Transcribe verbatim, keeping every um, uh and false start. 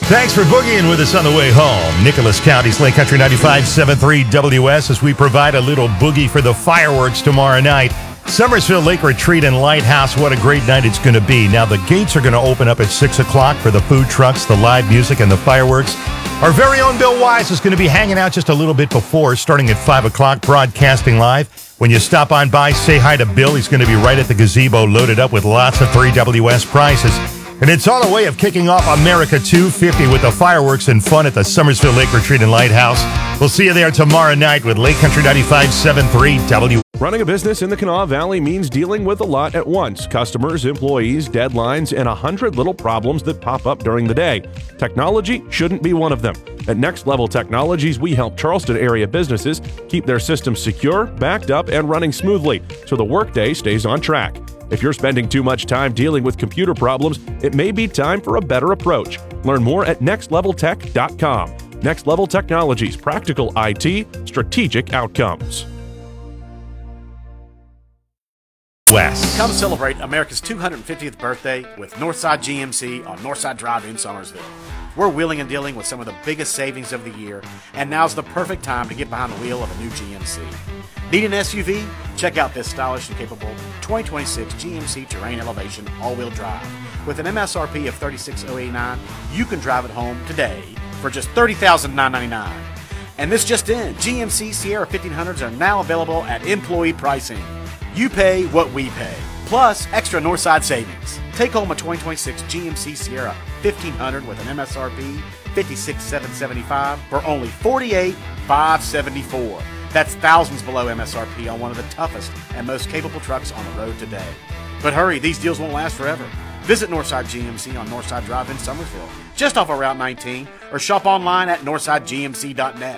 Thanks for boogieing with us on the way home. Nicholas County's Lake Country ninety-five point seven three W S as we provide a little boogie for the fireworks tomorrow night. Summersville Lake Retreat and Lighthouse, what a great night it's going to be. Now, the gates are going to open up at six o'clock for the food trucks, the live music, and the fireworks. Our very own Bill Wise is going to be hanging out just a little bit before, starting at five o'clock, broadcasting live. When you stop on by, say hi to Bill. He's going to be right at the gazebo, loaded up with lots of three W S prizes. And it's all a way of kicking off America two fifty with the fireworks and fun at the Summersville Lake Retreat and Lighthouse. We'll see you there tomorrow night with Lake Country ninety-five point seven three W. Running a business in the Kanawha Valley means dealing with a lot at once. Customers, employees, deadlines, and a hundred little problems that pop up during the day. Technology shouldn't be one of them. At Next Level Technologies, we help Charleston area businesses keep their systems secure, backed up, and running smoothly so the workday stays on track. If you're spending too much time dealing with computer problems, it may be time for a better approach. Learn more at next level tech dot com. Next Level Technologies, practical I T, strategic outcomes. West. Come celebrate America's two hundred fiftieth birthday with Northside G M C on Northside Drive in Summersville. We're wheeling and dealing with some of the biggest savings of the year, and now's the perfect time to get behind the wheel of a new G M C. Need an S U V? Check out this stylish and capable twenty twenty-six G M C Terrain Elevation all-wheel drive. With an M S R P of thirty-six thousand eighty-nine dollars, you can drive it home today for just thirty thousand nine hundred ninety-nine dollars. And this just in, G M C Sierra fifteen hundreds are now available at employee pricing. You pay what we pay, plus extra Northside savings. Take home a twenty twenty-six G M C Sierra fifteen hundred with an M S R P fifty-six thousand seven hundred seventy-five dollars for only forty-eight thousand five hundred seventy-four dollars. That's thousands below M S R P on one of the toughest and most capable trucks on the road today. But hurry, these deals won't last forever. Visit Northside G M C on Northside Drive in Summersville, just off of Route nineteen, or shop online at northside g m c dot net.